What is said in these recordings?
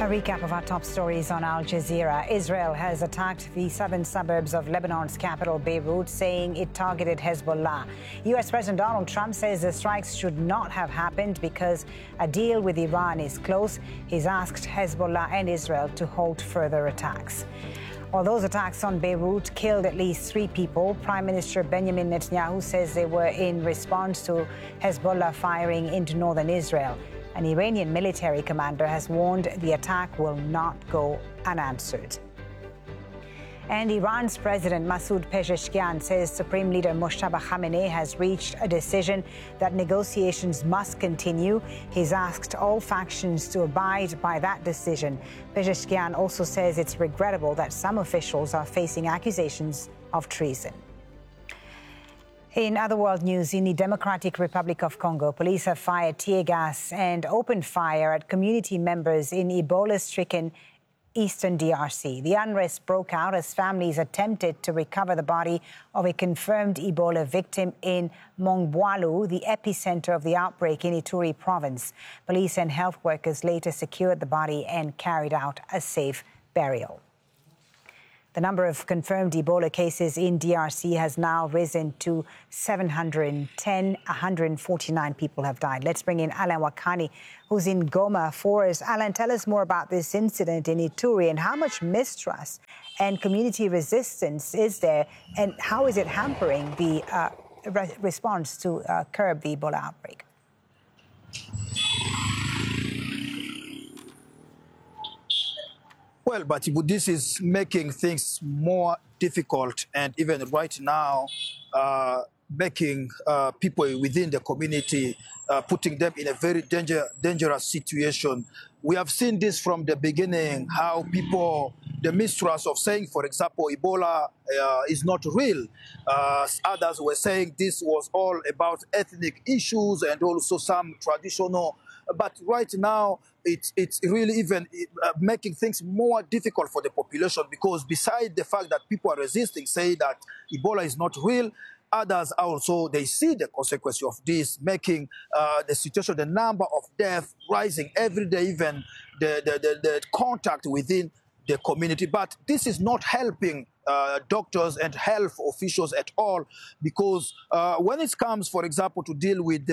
A recap of our top stories on Al Jazeera. Israel has attacked the southern suburbs of Lebanon's capital, Beirut, saying it targeted Hezbollah. U.S. President Donald Trump says the strikes should not have happened because a deal with Iran is close. He's asked Hezbollah and Israel to halt further attacks. While those attacks on Beirut killed at least 3 people, Prime Minister Benjamin Netanyahu says they were in response to Hezbollah firing into northern Israel. An Iranian military commander has warned the attack will not go unanswered. And Iran's President Masoud Pezeshkian says Supreme Leader Mojtaba Khamenei has reached a decision that negotiations must continue. He's asked all factions to abide by that decision. Pezeshkian also says it's regrettable that some officials are facing accusations of treason. In other world news, in the Democratic Republic of Congo, police have fired tear gas and opened fire at community members in Ebola-stricken eastern DRC. The unrest broke out as families attempted to recover the body of a confirmed Ebola victim in Mongboalu, the epicenter of the outbreak in Ituri province. Police and health workers later secured the body and carried out a safe burial. The number of confirmed Ebola cases in DRC has now risen to 710. 149 people have died. Let's bring in Alan Wakani, who's in Goma for us. Alan, tell us more about this incident in Ituri and how much mistrust and community resistance is there, and how is it hampering the response to curb the Ebola outbreak? Well, but this is making things more difficult, and even right now, making people within the community, putting them in a very dangerous situation. We have seen this from the beginning, how people, the mistrust of saying, for example, Ebola is not real. Others were saying this was all about ethnic issues and also some traditional. But right now, it's really even making things more difficult for the population, because besides the fact that people are resisting, say that Ebola is not real, others also, they see the consequence of this, making the situation, the number of deaths rising every day, even the contact within the community. But this is not helping doctors and health officials at all, because when it comes, for example, to deal with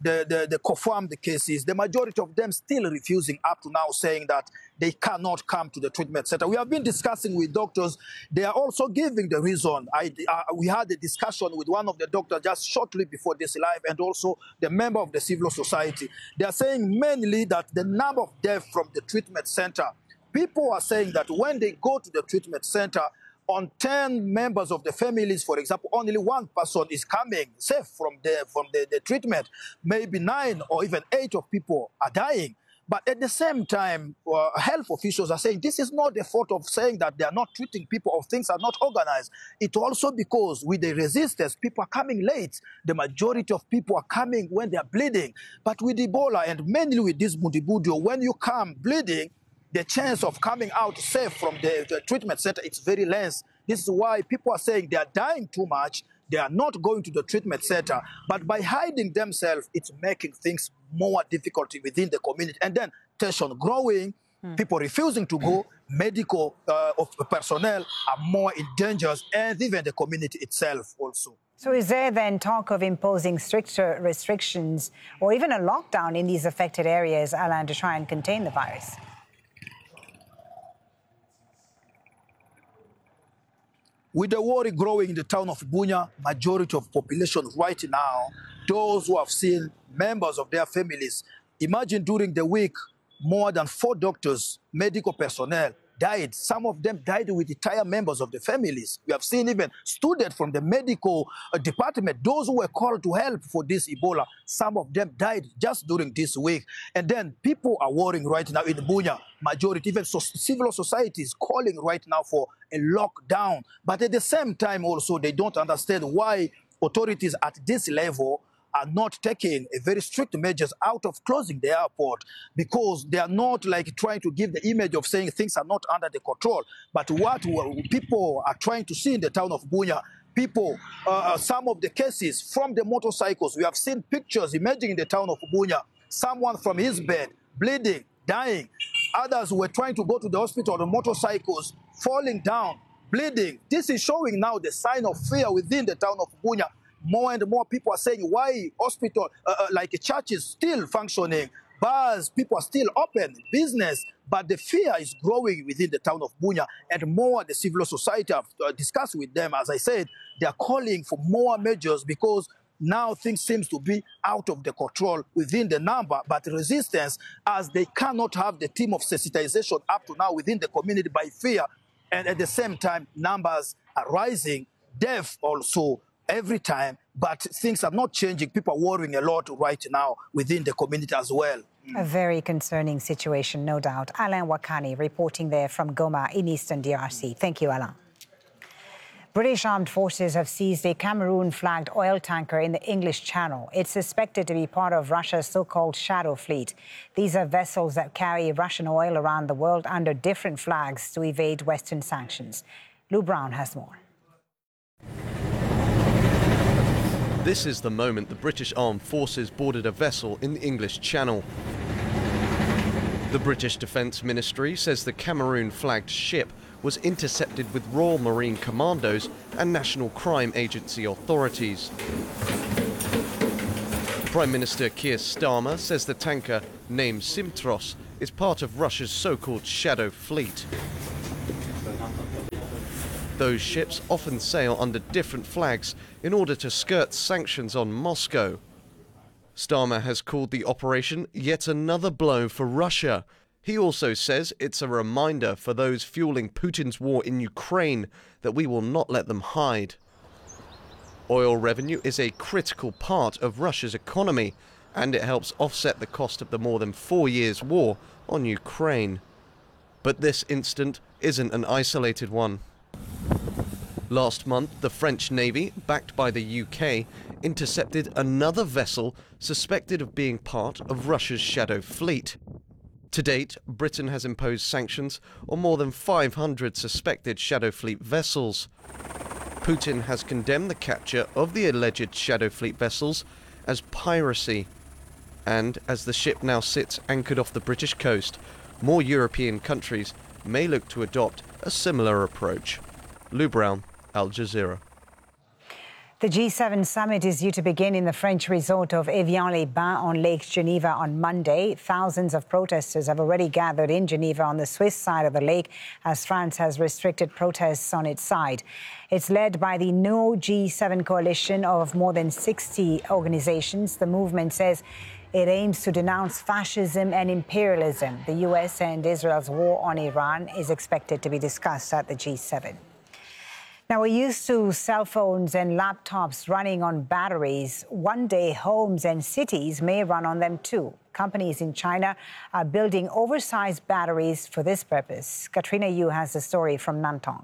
the confirmed cases, the majority of them still refusing up to now, saying that they cannot come to the treatment center. We have been discussing with doctors. They are also giving the reason. We had a discussion with one of the doctors just shortly before this live, and also the member of the civil society. They are saying mainly that the number of deaths from the treatment center, people are saying that when they go to the treatment center, on 10 members of the families, for example, only 1 person is coming safe from the treatment. Maybe 9 or even 8 of people are dying. But at the same time, health officials are saying this is not the fault of saying that they are not treating people or things are not organized. It's also because with the resistance, people are coming late. The majority of people are coming when they are bleeding. But with Ebola, and mainly with this Bundibudio, when you come bleeding, the chance of coming out safe from the treatment center, it's very less. This is why people are saying they are dying too much. They are not going to the treatment center. But by hiding themselves, it's making things more difficult within the community. And then tension growing, people refusing to go, medical personnel are more in danger, and even the community itself also. So is there then talk of imposing stricter restrictions or even a lockdown in these affected areas, Alan, to try and contain the virus? With the worry growing in the town of Bunia, majority of population right now, those who have seen members of their families, imagine during the week, more than 4 doctors, medical personnel died. Some of them died with entire members of the families. We have seen even students from the medical department, those who were called to help for this Ebola, some of them died just during this week. And then people are worrying right now in Bunia. Majority, even civil society is calling right now for a lockdown. But at the same time also, they don't understand why authorities at this level are not taking a very strict measures out of closing the airport, because they are not like trying to give the image of saying things are not under the control. But what people are trying to see in the town of Bunia, people, some of the cases from the motorcycles, we have seen pictures emerging in the town of Bunia, someone from his bed, bleeding, dying. Others were trying to go to the hospital on motorcycles, falling down, bleeding. This is showing now the sign of fear within the town of Bunia. More and more people are saying, why hospital, like churches still functioning, bars, people are still open, business, but the fear is growing within the town of Bunia, and more the civil society have discussed with them. As I said, they are calling for more measures because now things seems to be out of the control within the number, but resistance, as they cannot have the team of sensitization up to now within the community by fear, and at the same time, numbers are rising, death also every time, but things are not changing. People are worrying a lot right now within the community as well. A very concerning situation, no doubt. Alain Wakani reporting there from Goma in eastern DRC. Thank you, Alain. British armed forces have seized a Cameroon-flagged oil tanker in the English Channel. It's suspected to be part of Russia's so-called shadow fleet. These are vessels that carry Russian oil around the world under different flags to evade Western sanctions. Lou Brown has more. This is the moment the British armed forces boarded a vessel in the English Channel. The British Defence Ministry says the Cameroon-flagged ship was intercepted with Royal Marine Commandos and National Crime Agency authorities. Prime Minister Keir Starmer says the tanker, named Simtros, is part of Russia's so-called shadow fleet. Those ships often sail under different flags in order to skirt sanctions on Moscow. Starmer has called the operation yet another blow for Russia. He also says it's a reminder for those fueling Putin's war in Ukraine that we will not let them hide. Oil revenue is a critical part of Russia's economy, and it helps offset the cost of the more than 4 years' war on Ukraine. But this incident isn't an isolated one. Last month, the French Navy, backed by the UK, intercepted another vessel suspected of being part of Russia's shadow fleet. To date, Britain has imposed sanctions on more than 500 suspected shadow fleet vessels. Putin has condemned the capture of the alleged shadow fleet vessels as piracy. And as the ship now sits anchored off the British coast, more European countries may look to adopt a similar approach. Lou Brown, Al Jazeera. The G7 summit is due to begin in the French resort of Evian-les-Bains on Lake Geneva on Monday. Thousands of protesters have already gathered in Geneva on the Swiss side of the lake as France has restricted protests on its side. It's led by the No G7 coalition of more than 60 organizations. The movement says it aims to denounce fascism and imperialism. The US and Israel's war on Iran is expected to be discussed at the G7. Now, we're used to cell phones and laptops running on batteries. One day, homes and cities may run on them too. Companies in China are building oversized batteries for this purpose. Katrina Yu has the story from Nantong.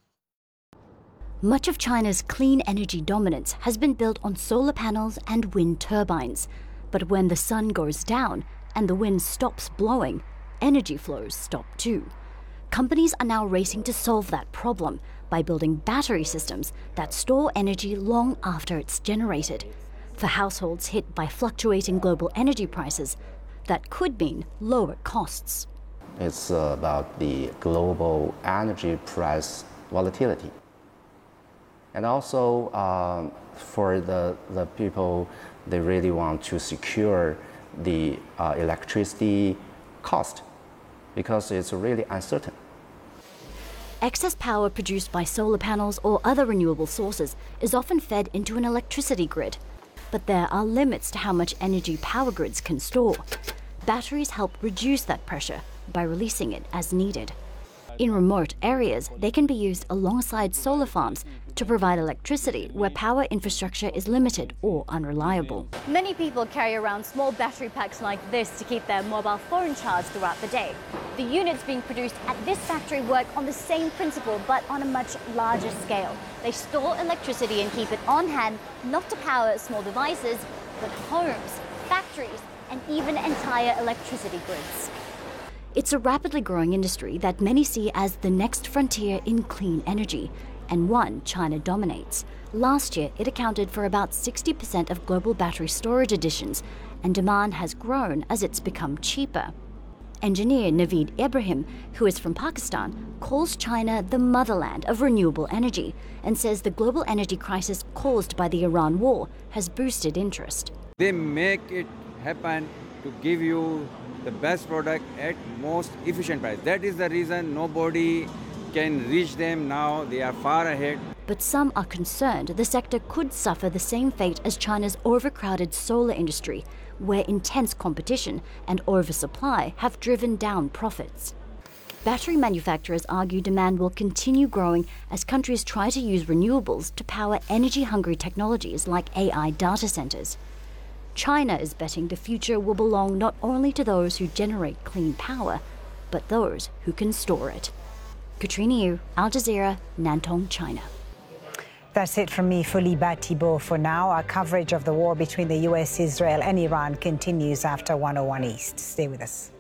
Much of China's clean energy dominance has been built on solar panels and wind turbines. But when the sun goes down and the wind stops blowing, energy flows stop too. Companies are now racing to solve that problem by building battery systems that store energy long after it's generated. For households hit by fluctuating global energy prices, that could mean lower costs. It's about the global energy price volatility. And also for the people, they really want to secure the electricity cost because it's really uncertain. Excess power produced by solar panels or other renewable sources is often fed into an electricity grid. But there are limits to how much energy power grids can store. Batteries help reduce that pressure by releasing it as needed. In remote areas, they can be used alongside solar farms to provide electricity where power infrastructure is limited or unreliable. Many people carry around small battery packs like this to keep their mobile phone charged throughout the day. The units being produced at this factory work on the same principle, but on a much larger scale. They store electricity and keep it on hand, not to power small devices, but homes, factories, and even entire electricity grids. It's a rapidly growing industry that many see as the next frontier in clean energy, and one China dominates. Last year, it accounted for about 60% of global battery storage additions, and demand has grown as it's become cheaper. Engineer Naveed Ibrahim, who is from Pakistan, calls China the motherland of renewable energy and says the global energy crisis caused by the Iran war has boosted interest. They make it happen to give you the best product at most efficient price. That is the reason nobody can reach them now. They are far ahead. But some are concerned the sector could suffer the same fate as China's overcrowded solar industry, where intense competition and oversupply have driven down profits. Battery manufacturers argue demand will continue growing as countries try to use renewables to power energy-hungry technologies like AI data centers. China is betting the future will belong not only to those who generate clean power, but those who can store it. Katrina Yu, Al Jazeera, Nantong, China. That's it from me, Fuliba Thibault, for now. Our coverage of the war between the US, Israel and Iran continues after 101 East. Stay with us.